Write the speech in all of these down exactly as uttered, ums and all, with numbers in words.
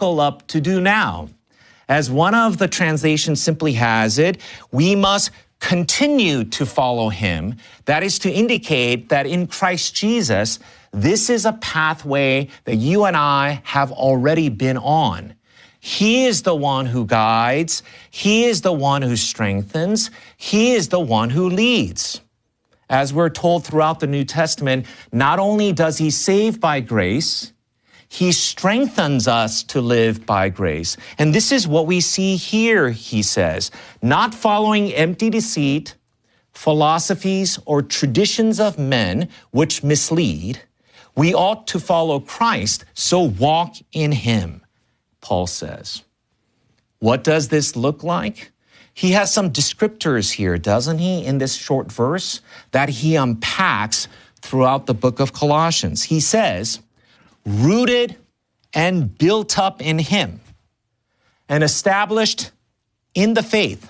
buckle up to do now. As one of the translations simply has it, we must continue to follow him. That is to indicate that in Christ Jesus, this is a pathway that you and I have already been on. He is the one who guides. He is the one who strengthens. He is the one who leads. As we're told throughout the New Testament, not only does he save by grace, he strengthens us to live by grace. And this is what we see here, he says, not following empty deceit, philosophies, or traditions of men which mislead. We ought to follow Christ, so walk in him, Paul says. What does this look like? He has some descriptors here, doesn't he, in this short verse that he unpacks throughout the book of Colossians. He says, rooted and built up in him, and established in the faith,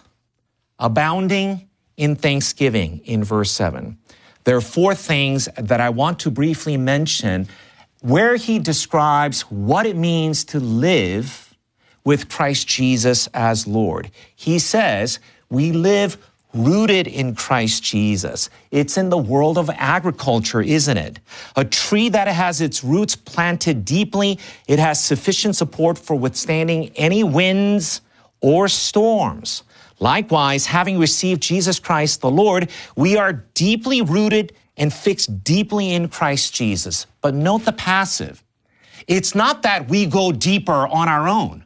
abounding in thanksgiving, in verse seven. There are four things that I want to briefly mention where he describes what it means to live with Christ Jesus as Lord. He says, we live rooted in Christ Jesus. It's in the world of agriculture, isn't it? A tree that has its roots planted deeply, it has sufficient support for withstanding any winds or storms. Likewise, having received Jesus Christ the Lord, we are deeply rooted and fixed deeply in Christ Jesus. But note the passive. It's not that we go deeper on our own.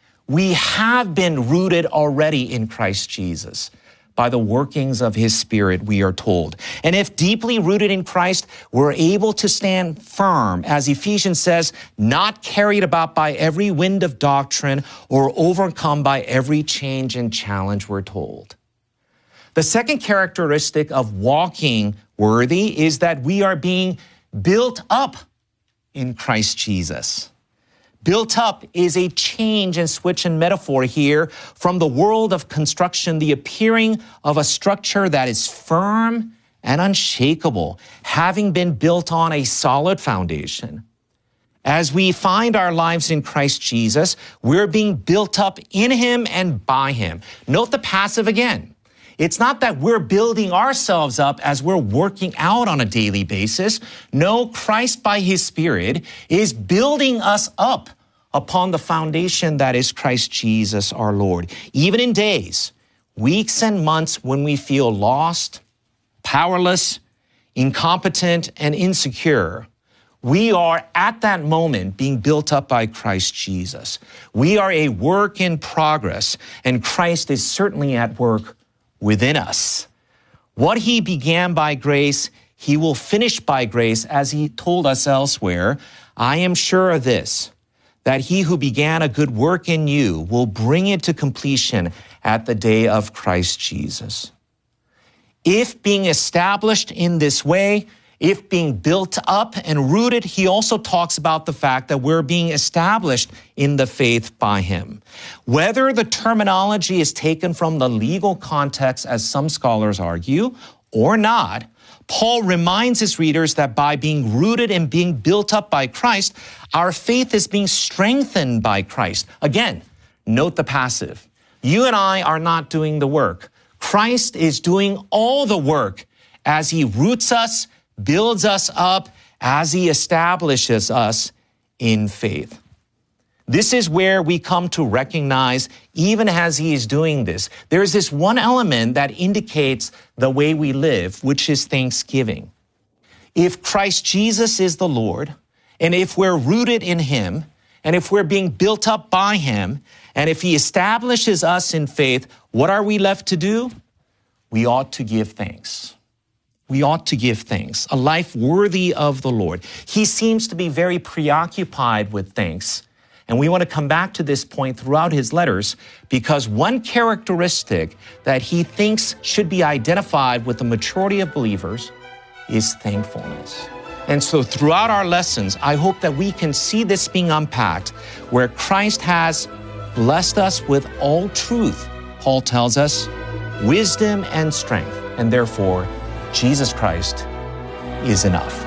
We have been rooted already in Christ Jesus by the workings of his Spirit, we are told. And if deeply rooted in Christ, we're able to stand firm, as Ephesians says, not carried about by every wind of doctrine or overcome by every change and challenge, we're told. The second characteristic of walking worthy is that we are being built up in Christ Jesus. Built up is a change and switch in metaphor here from the world of construction, the appearing of a structure that is firm and unshakable, having been built on a solid foundation. As we find our lives in Christ Jesus, we're being built up in him and by him. Note the passive again. It's not that we're building ourselves up as we're working out on a daily basis. No, Christ by his Spirit is building us up upon the foundation that is Christ Jesus our Lord. Even in days, weeks, and months when we feel lost, powerless, incompetent, and insecure, we are at that moment being built up by Christ Jesus. We are a work in progress, and Christ is certainly at work within us. What he began by grace, he will finish by grace, as he told us elsewhere. I am sure of this, that he who began a good work in you will bring it to completion at the day of Christ Jesus. If being established in this way, if being built up and rooted, he also talks about the fact that we're being established in the faith by him. Whether the terminology is taken from the legal context, as some scholars argue, or not, Paul reminds his readers that by being rooted and being built up by Christ, our faith is being strengthened by Christ. Again, note the passive. You and I are not doing the work. Christ is doing all the work as he roots us, builds us up, as he establishes us in faith. This is where we come to recognize, even as he is doing this, there's this one element that indicates the way we live, which is thanksgiving. If Christ Jesus is the Lord, and if we're rooted in him, and if we're being built up by him, and if he establishes us in faith, what are we left to do? We ought to give thanks. We ought to give thanks, a life worthy of the Lord. He seems to be very preoccupied with thanks. And we want to come back to this point throughout his letters, because one characteristic that he thinks should be identified with the majority of believers is thankfulness. And so throughout our lessons, I hope that we can see this being unpacked, where Christ has blessed us with all truth, Paul tells us, wisdom and strength, and therefore Jesus Christ is enough.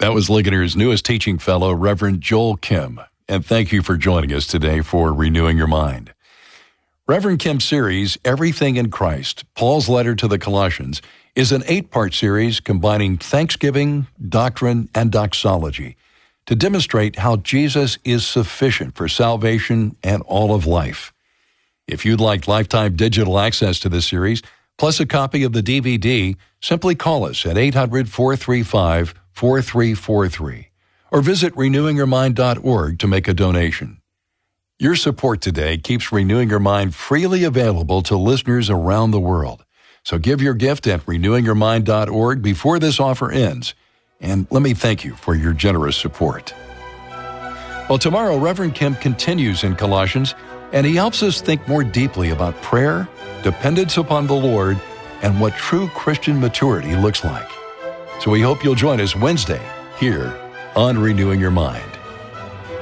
That was Ligoner's newest teaching fellow, Reverend Joel Kim. And thank you for joining us today for Renewing Your Mind. Reverend Kim's series, Everything in Christ, Paul's Letter to the Colossians, is an eight-part series combining thanksgiving, doctrine, and doxology to demonstrate how Jesus is sufficient for salvation and all of life. If you'd like lifetime digital access to this series, plus a copy of the D V D, simply call us at eight hundred, four three five, four three four three or visit renewing your mind dot org to make a donation. Your support today keeps Renewing Your Mind freely available to listeners around the world. So give your gift at renewing your mind dot org before this offer ends. And let me thank you for your generous support. Well, tomorrow, Reverend Kim continues in Colossians, and he helps us think more deeply about prayer, dependence upon the Lord, and what true Christian maturity looks like. So we hope you'll join us Wednesday here on Renewing Your Mind.